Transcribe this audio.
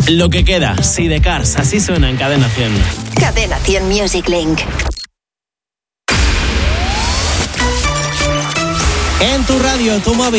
Lo que queda, Sidecars, así suena en Cadena 100. Cadena 100 Music Link. En tu radio, tu móvil.